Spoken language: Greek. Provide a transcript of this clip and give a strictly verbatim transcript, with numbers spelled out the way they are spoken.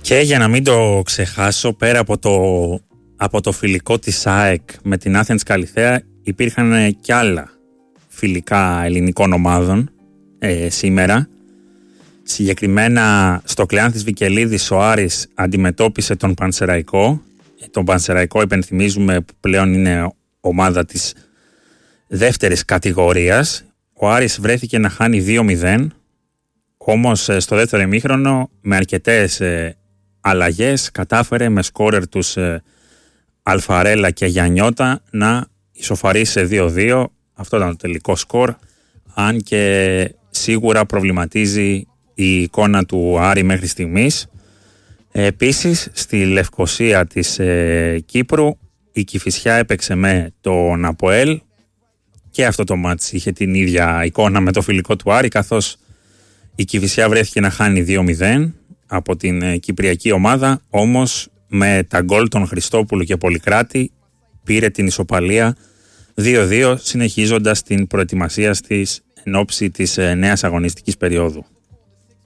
Και για να μην το ξεχάσω, πέρα από το, από το φιλικό της ΑΕΚ με την Athens Καλιθέα, υπήρχαν και άλλα φιλικά ελληνικών ομάδων ε, σήμερα. Συγκεκριμένα στο Κλεάνθης Βικελίδης ο Άρης αντιμετώπισε τον Πανσεραϊκό. Τον Πανσεραϊκό, υπενθυμίζουμε, που πλέον είναι ομάδα της δεύτερης κατηγορίας. Ο Άρης βρέθηκε να χάνει δύο μηδέν, όμως στο δεύτερο ημίχρονο με αρκετές ε, αλλαγές κατάφερε με σκόρερ τους ε, Αλφαρέλα και Γιαννιώτα να ισοφαρίσει σε δύο δύο. Αυτό ήταν το τελικό σκορ, αν και σίγουρα προβληματίζει η εικόνα του Άρη μέχρι στιγμής. Ε, επίσης στη Λευκοσία της ε, Κύπρου η Κηφισιά έπαιξε με τον ΑΠΟΕΛ και αυτό το μάτς είχε την ίδια εικόνα με το φιλικό του Άρη, καθώς η Κηφισιά βρέθηκε να χάνει δύο μηδέν από την ε, κυπριακή ομάδα, όμως με τα γκολ των Χριστόπουλου και Πολυκράτη πήρε την ισοπαλία δύο δύο, συνεχίζοντας την προετοιμασία της εν ώψη της ε, νέας αγωνιστικής περίοδου.